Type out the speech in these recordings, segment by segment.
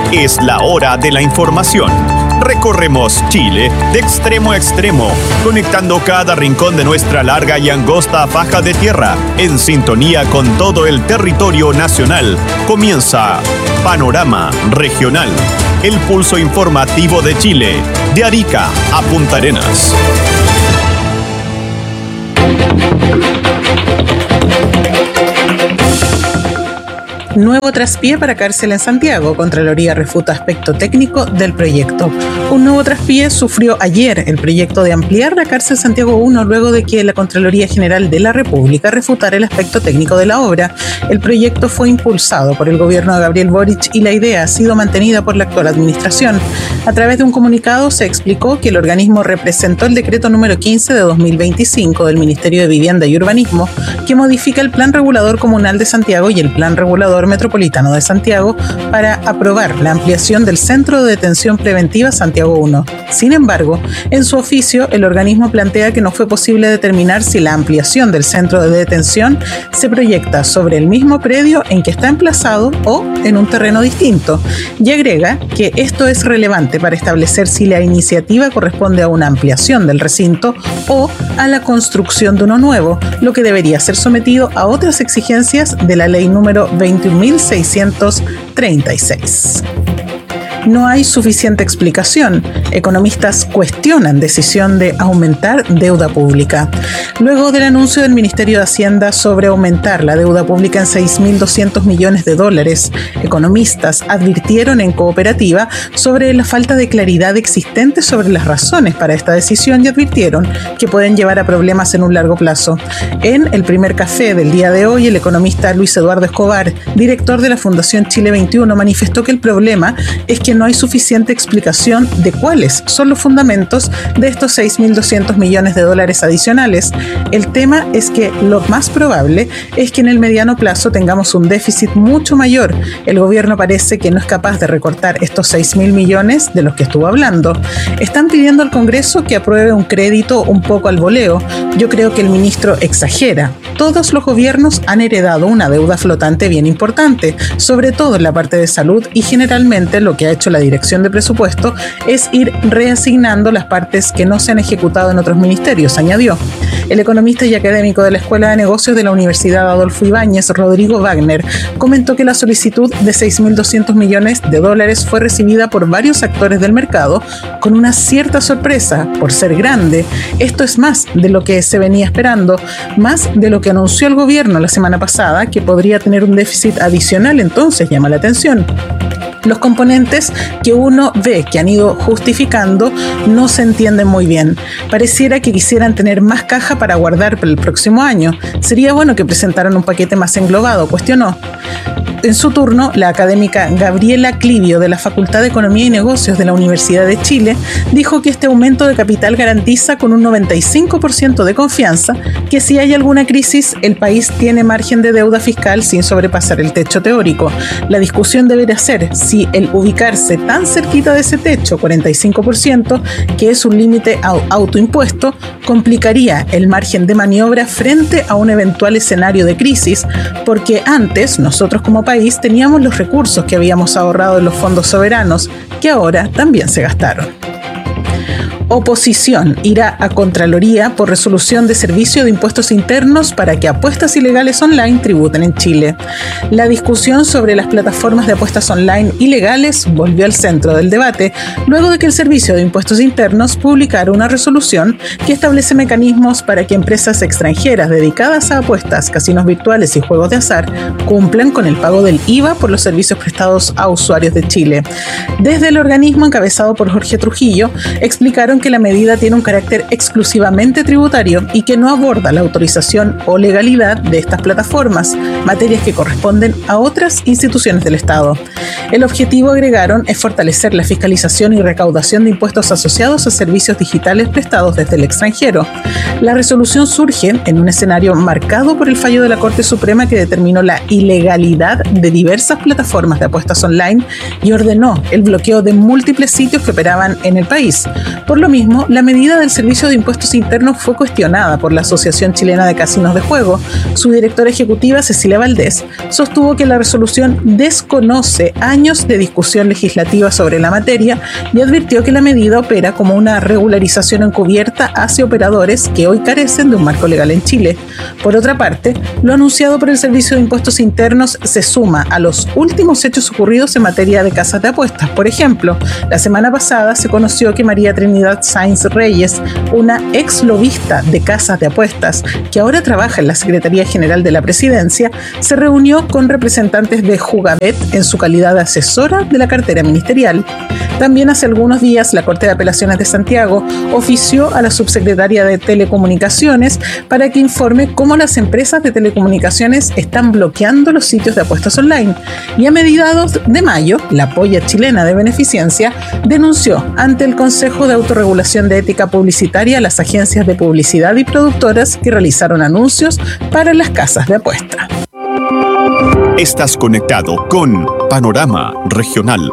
Es la hora de la información. Recorremos Chile de extremo a extremo, conectando cada rincón de nuestra larga y angosta faja de tierra, en sintonía con todo el territorio nacional. Comienza Panorama Regional, el pulso informativo de Chile, de Arica a Punta Arenas. Nuevo traspié para cárcel en Santiago. Contraloría refuta aspecto técnico del proyecto. Un nuevo traspié sufrió ayer el proyecto de ampliar la cárcel Santiago 1 luego de que la Contraloría General de la República refutara el aspecto técnico de la obra. El proyecto fue impulsado por el gobierno de Gabriel Boric y la idea ha sido mantenida por la actual administración. A través de un comunicado se explicó que el organismo representó el decreto número 15 de 2025 del Ministerio de Vivienda y Urbanismo, que modifica el Plan Regulador Comunal de Santiago y el Plan Regulador Metropolitano de Santiago para aprobar la ampliación del Centro de Detención Preventiva Santiago 1. Sin embargo, en su oficio, el organismo plantea que no fue posible determinar si la ampliación del centro de detención se proyecta sobre el mismo predio en que está emplazado o en un terreno distinto, y agrega que esto es relevante para establecer si la iniciativa corresponde a una ampliación del recinto o a la construcción de uno nuevo, lo que debería ser sometido a otras exigencias de la ley número 21.636. No hay suficiente explicación. Economistas cuestionan decisión de aumentar deuda pública. Luego del anuncio del Ministerio de Hacienda sobre aumentar la deuda pública en $6.200 millones, economistas advirtieron en Cooperativa sobre la falta de claridad existente sobre las razones para esta decisión y advirtieron que pueden llevar a problemas en un largo plazo. En el primer café del día de hoy, el economista Luis Eduardo Escobar, director de la Fundación Chile 21, manifestó que el problema es que no hay suficiente explicación de cuáles son los fundamentos de estos $6.200 millones adicionales. El tema es que lo más probable es que en el mediano plazo tengamos un déficit mucho mayor. El gobierno parece que no es capaz de recortar estos 6.000 millones de los que estuvo hablando. Están pidiendo al Congreso que apruebe un crédito un poco al voleo. Yo creo que el ministro exagera. Todos los gobiernos han heredado una deuda flotante bien importante, sobre todo en la parte de salud, y generalmente lo que ha hecho la Dirección de Presupuesto es ir reasignando las partes que no se han ejecutado en otros ministerios, añadió. El economista y académico de la Escuela de Negocios de la Universidad Adolfo Ibáñez, Rodrigo Wagner, comentó que la solicitud de $6.200 millones fue recibida por varios actores del mercado con una cierta sorpresa por ser grande. Esto es más de lo que se venía esperando, más de lo que anunció el gobierno la semana pasada, que podría tener un déficit adicional, entonces llama la atención. Los componentes que uno ve que han ido justificando no se entienden muy bien. Pareciera que quisieran tener más caja para guardar para el próximo año. Sería bueno que presentaran un paquete más englobado, cuestionó. En su turno, la académica Gabriela Clivio, de la Facultad de Economía y Negocios de la Universidad de Chile, dijo que este aumento de capital garantiza con un 95% de confianza que si hay alguna crisis, el país tiene margen de deuda fiscal sin sobrepasar el techo teórico. La discusión deberá ser si el ubicarse tan cerquita de ese techo, 45%, que es un límite autoimpuesto, complicaría el margen de maniobra frente a un eventual escenario de crisis, porque antes nosotros como país teníamos los recursos que habíamos ahorrado en los fondos soberanos, que ahora también se gastaron. Oposición irá a Contraloría por resolución de servicio de impuestos internos para que apuestas ilegales online tributen en Chile. La discusión sobre las plataformas de apuestas online ilegales volvió al centro del debate luego de que el Servicio de Impuestos Internos publicara una resolución que establece mecanismos para que empresas extranjeras dedicadas a apuestas, casinos virtuales y juegos de azar cumplan con el pago del IVA por los servicios prestados a usuarios de Chile. Desde el organismo encabezado por Jorge Trujillo explicaron que la medida tiene un carácter exclusivamente tributario y que no aborda la autorización o legalidad de estas plataformas, materias que corresponden a otras instituciones del Estado. El objetivo, agregaron, es fortalecer la fiscalización y recaudación de impuestos asociados a servicios digitales prestados desde el extranjero. La resolución surge en un escenario marcado por el fallo de la Corte Suprema que determinó la ilegalidad de diversas plataformas de apuestas online y ordenó el bloqueo de múltiples sitios que operaban en el país, por lo lo mismo, la medida del Servicio de Impuestos Internos fue cuestionada por la Asociación Chilena de Casinos de Juego. Su directora ejecutiva, Cecilia Valdés, sostuvo que la resolución desconoce años de discusión legislativa sobre la materia y advirtió que la medida opera como una regularización encubierta hacia operadores que hoy carecen de un marco legal en Chile. Por otra parte, lo anunciado por el Servicio de Impuestos Internos se suma a los últimos hechos ocurridos en materia de casas de apuestas. Por ejemplo, la semana pasada se conoció que María Trinidad Sáenz Reyes, una ex lobista de casas de apuestas que ahora trabaja en la Secretaría General de la Presidencia, se reunió con representantes de Jugabet en su calidad de asesora de la cartera ministerial. También hace algunos días la Corte de Apelaciones de Santiago ofició a la subsecretaria de Telecomunicaciones para que informe cómo las empresas de telecomunicaciones están bloqueando los sitios de apuestas online. Y a mediados de mayo, la Polla Chilena de Beneficencia denunció ante el Consejo de Autorregulación de Ética Publicitaria a las agencias de publicidad y productoras que realizaron anuncios para las casas de apuesta. Estás conectado con Panorama Regional.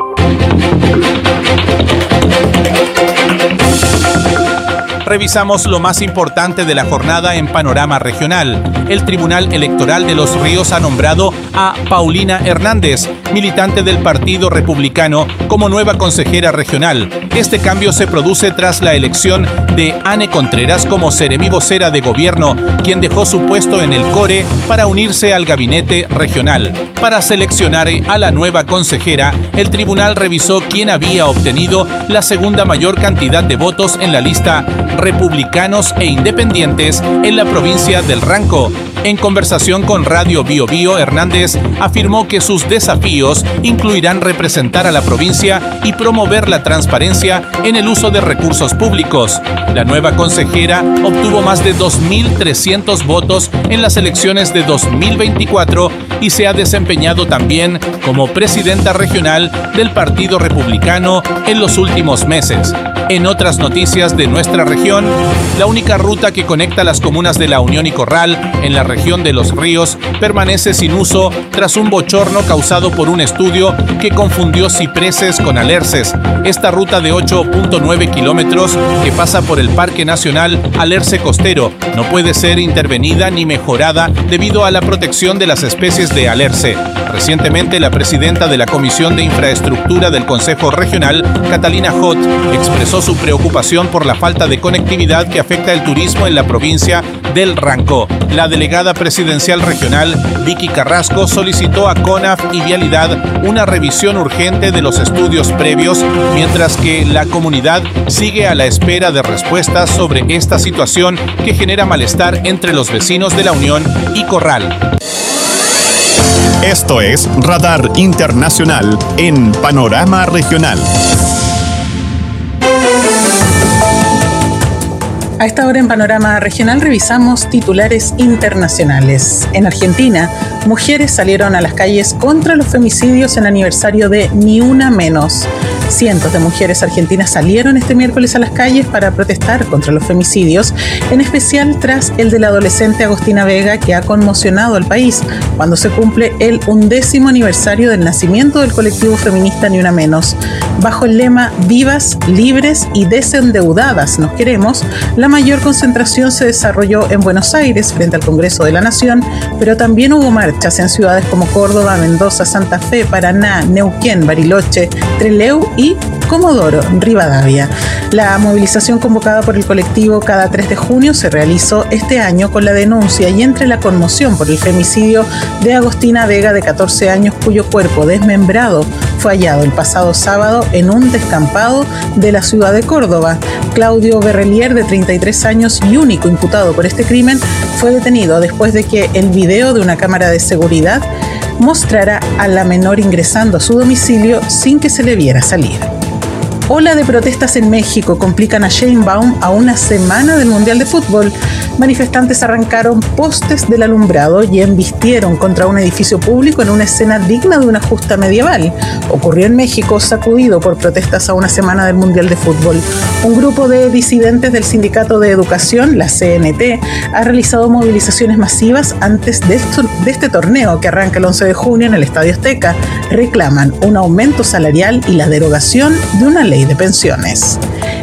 Revisamos lo más importante de la jornada en Panorama Regional. El Tribunal Electoral de Los Ríos ha nombrado a Paulina Hernández, militante del Partido Republicano, como nueva consejera regional. Este cambio se produce tras la elección de Anne Contreras como seremi vocera de gobierno, quien dejó su puesto en el CORE para unirse al gabinete regional. Para seleccionar a la nueva consejera, el tribunal revisó quién había obtenido la segunda mayor cantidad de votos en la lista republicanos e independientes en la provincia del Ranco. En conversación con Radio Bio Bio, Hernández afirmó que sus desafíos incluirán representar a la provincia y promover la transparencia en el uso de recursos públicos. La nueva consejera obtuvo más de 2.300 votos en las elecciones de 2024 y se ha desempeñado también como presidenta regional del Partido Republicano en los últimos meses. En otras noticias de nuestra región, la única ruta que conecta las comunas de La Unión y Corral, en la región de Los Ríos, permanece sin uso tras un bochorno causado por un estudio que confundió cipreses con alerces. Esta ruta de 8.9 kilómetros que pasa por el Parque Nacional Alerce Costero no puede ser intervenida ni mejorada debido a la protección de las especies de alerce. Recientemente, la presidenta de la Comisión de Infraestructura del Consejo Regional, Catalina Hot, expresó su preocupación por la falta de conectividad que afecta el turismo en la provincia del Ranco. La delegada presidencial regional, Vicky Carrasco, solicitó a CONAF y Vialidad una revisión urgente de los estudios previos, mientras que la comunidad sigue a la espera de respuestas sobre esta situación que genera malestar entre los vecinos de La Unión y Corral. Esto es Radar Internacional en Panorama Regional. A esta hora en Panorama Regional revisamos titulares internacionales. En Argentina, mujeres salieron a las calles contra los femicidios en aniversario de Ni Una Menos. Cientos de mujeres argentinas salieron este miércoles a las calles para protestar contra los femicidios, en especial tras el de la adolescente Agostina Vega, que ha conmocionado al país cuando se cumple el 11º aniversario del nacimiento del colectivo feminista Ni Una Menos. Bajo el lema Vivas, Libres y Desendeudadas nos queremos, la mayor concentración se desarrolló en Buenos Aires frente al Congreso de la Nación, pero también hubo marchas en ciudades como Córdoba, Mendoza, Santa Fe, Paraná, Neuquén, Bariloche, Trelew y Comodoro Rivadavia. La movilización convocada por el colectivo cada 3 de junio se realizó este año con la denuncia y entre la conmoción por el femicidio de Agostina Vega, de 14 años, cuyo cuerpo desmembrado fue hallado el pasado sábado en un descampado de la ciudad de Córdoba. Claudio Berrelier, de 33 años y único imputado por este crimen, fue detenido después de que el video de una cámara de seguridad mostrara a la menor ingresando a su domicilio sin que se le viera salir. Ola de protestas en México complican a Sheinbaum a una semana del Mundial de Fútbol. Manifestantes arrancaron postes del alumbrado y embistieron contra un edificio público en una escena digna de una justa medieval. Ocurrió en México, sacudido por protestas a una semana del Mundial de Fútbol. Un grupo de disidentes del Sindicato de Educación, la CNT, ha realizado movilizaciones masivas antes de este torneo que arranca el 11 de junio en el Estadio Azteca. Reclaman un aumento salarial y la derogación de una ley de pensiones.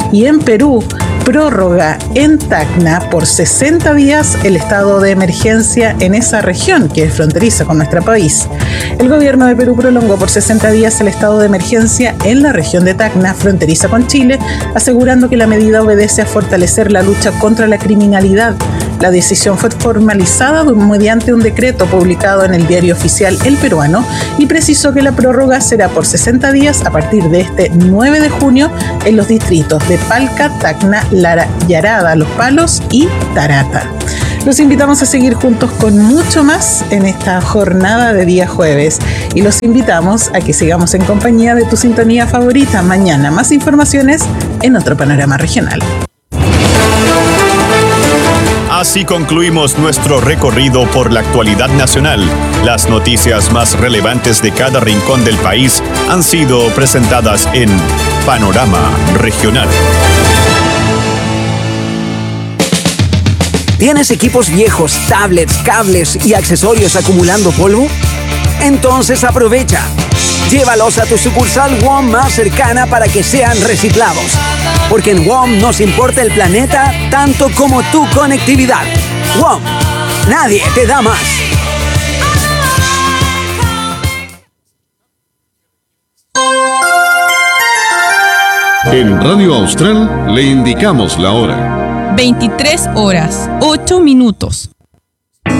Y en Perú, prórroga en Tacna por 60 días el estado de emergencia en esa región que es fronteriza con nuestro país. El gobierno de Perú prolongó por 60 días el estado de emergencia en la región de Tacna, fronteriza con Chile, asegurando que la medida obedece a fortalecer la lucha contra la criminalidad. La decisión fue formalizada mediante un decreto publicado en el diario oficial El Peruano y precisó que la prórroga será por 60 días a partir de este 9 de junio en los distritos de Palca, Tacna, Lara, Yarada, Los Palos y Tarata. Los invitamos a seguir juntos con mucho más en esta jornada de día jueves y los invitamos a que sigamos en compañía de tu sintonía favorita. Mañana más informaciones en otro panorama regional. Así concluimos nuestro recorrido por la actualidad nacional. Las noticias más relevantes de cada rincón del país han sido presentadas en Panorama Regional. ¿Tienes equipos viejos, tablets, cables y accesorios acumulando polvo? Entonces aprovecha. Llévalos a tu sucursal WOM más cercana para que sean reciclados. Porque en WOM nos importa el planeta tanto como tu conectividad. WOM, nadie te da más. En Radio Austral le indicamos la hora. 23 horas, 8 minutos.